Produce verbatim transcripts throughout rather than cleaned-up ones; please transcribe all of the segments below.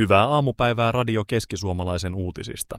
Hyvää aamupäivää Radio Keski-Suomalaisen uutisista.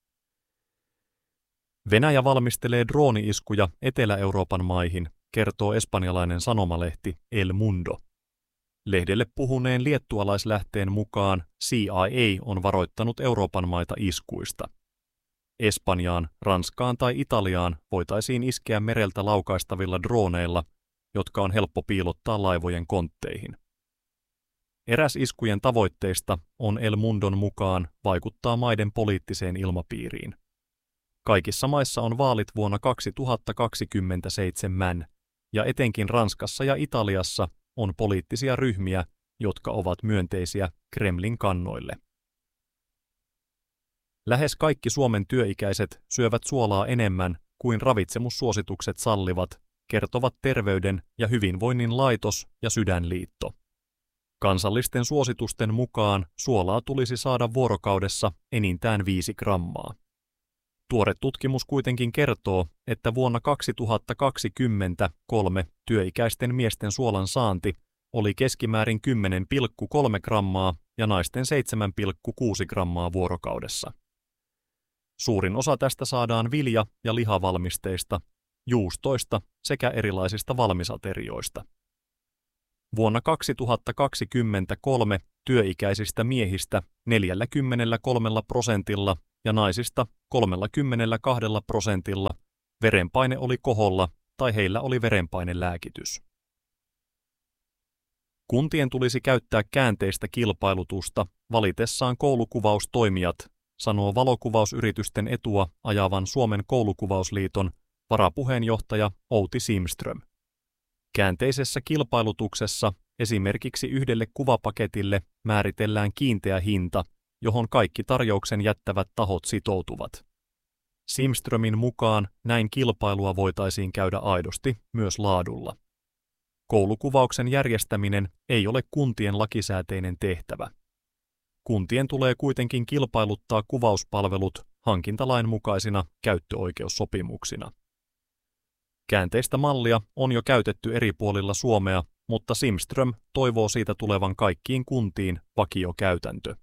Venäjä valmistelee drooni-iskuja Etelä-Euroopan maihin, kertoo espanjalainen sanomalehti El Mundo. Lehdelle puhuneen liettualaislähteen mukaan C I A on varoittanut Euroopan maita iskuista. Espanjaan, Ranskaan tai Italiaan voitaisiin iskeä mereltä laukaistavilla drooneilla, jotka on helppo piilottaa laivojen kontteihin. Eräs iskujen tavoitteista on El Mundon mukaan vaikuttaa maiden poliittiseen ilmapiiriin. Kaikissa maissa on vaalit vuonna kaksituhattakaksikymmentäseitsemän, ja etenkin Ranskassa ja Italiassa on poliittisia ryhmiä, jotka ovat myönteisiä Kremlin kannoille. Lähes kaikki Suomen työikäiset syövät suolaa enemmän kuin ravitsemussuositukset sallivat, kertovat Terveyden ja hyvinvoinnin laitos ja Sydänliitto. Kansallisten suositusten mukaan suolaa tulisi saada vuorokaudessa enintään viisi grammaa. Tuore tutkimus kuitenkin kertoo, että vuonna kaksituhattakaksikymmentäkolme työikäisten miesten suolan saanti oli keskimäärin kymmenen pilkku kolme grammaa ja naisten seitsemän pilkku kuusi grammaa vuorokaudessa. Suurin osa tästä saadaan vilja- ja lihavalmisteista, juustoista sekä erilaisista valmisaterioista. Vuonna kaksituhattakaksikymmentäkolme työikäisistä miehistä neljäkymmentäkolme prosentilla ja naisista kolmekymmentäkaksi prosentilla verenpaine oli koholla tai heillä oli verenpainelääkitys. Kuntien tulisi käyttää käänteistä kilpailutusta valitessaan koulukuvaustoimijat, sanoo valokuvausyritysten etua ajavan Suomen koulukuvausliiton varapuheenjohtaja Outi Simström. Käänteisessä kilpailutuksessa esimerkiksi yhdelle kuvapaketille määritellään kiinteä hinta, johon kaikki tarjouksen jättävät tahot sitoutuvat. Simströmin mukaan näin kilpailua voitaisiin käydä aidosti myös laadulla. Koulukuvauksen järjestäminen ei ole kuntien lakisääteinen tehtävä. Kuntien tulee kuitenkin kilpailuttaa kuvauspalvelut hankintalain mukaisina käyttöoikeussopimuksina. Käänteistä mallia on jo käytetty eri puolilla Suomea, mutta Simström toivoo siitä tulevan kaikkiin kuntiin vakiokäytäntö.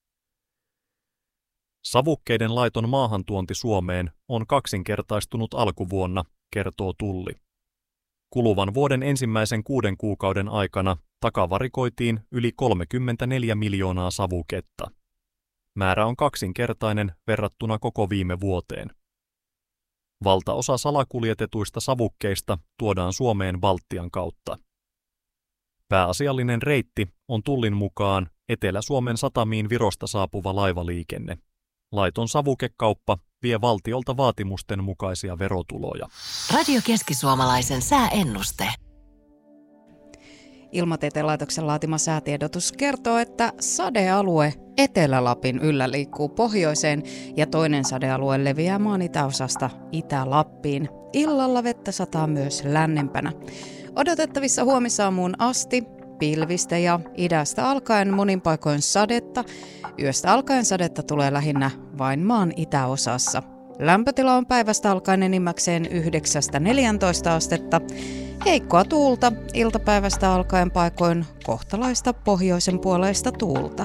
Savukkeiden laiton maahantuonti Suomeen on kaksinkertaistunut alkuvuonna, kertoo Tulli. Kuluvan vuoden ensimmäisen kuuden kuukauden aikana takavarikoitiin yli kolmekymmentäneljä miljoonaa savuketta. Määrä on kaksinkertainen verrattuna koko viime vuoteen. Valtaosa salakuljetetuista savukkeista tuodaan Suomeen Baltian kautta. Pääasiallinen reitti on Tullin mukaan Etelä-Suomen satamiin Virosta saapuva laivaliikenne. Laiton savukekauppa vie valtiolta vaatimusten mukaisia verotuloja. Radio Keski-Suomalaisen sääennuste. Ilmatieteen laitoksen laatima säätiedotus kertoo, että sadealue Etelä-Lapin yllä liikkuu pohjoiseen ja toinen sadealue leviää maan itäosasta Itä-Lappiin. Illalla vettä sataa myös lännempänä. Odotettavissa huomisaamuun asti pilvistä ja idästä alkaen monin paikoin sadetta. Yöstä alkaen sadetta tulee lähinnä vain maan itäosassa. Lämpötila on päivästä alkaen enimmäkseen yhdeksästä neljääntoista astetta. Heikkoa tuulta iltapäivästä alkaen paikoin kohtalaista pohjoisen puoleista tuulta.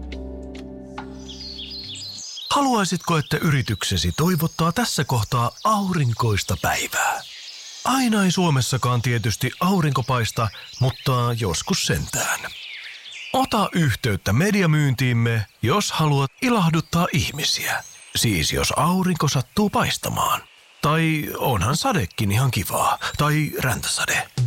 Haluaisitko, että yrityksesi toivottaa tässä kohtaa aurinkoista päivää? Aina ei Suomessakaan tietysti aurinko paista, mutta joskus sentään. Ota yhteyttä mediamyyntiimme, jos haluat ilahduttaa ihmisiä. Siis jos aurinko sattuu paistamaan. Tai onhan sadekin ihan kivaa. Tai räntäsade.